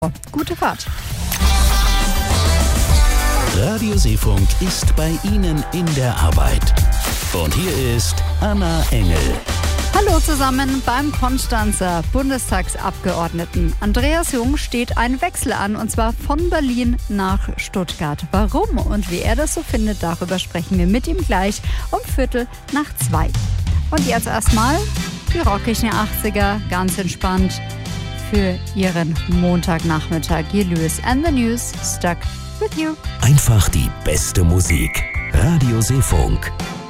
Gute Fahrt. Radio Seefunk ist bei Ihnen in der Arbeit. Und hier ist Anna Engel. Hallo zusammen. Beim Konstanzer Bundestagsabgeordneten Andreas Jung steht ein Wechsel an, und zwar von Berlin nach Stuttgart. Warum und wie er das so findet, darüber sprechen wir mit ihm gleich um 1:45. Und jetzt erstmal die rockigen 80er, ganz entspannt für Ihren Montagnachmittag. Hier Lewis and the News, Stuck with You. Einfach die beste Musik. Radio Seefunk.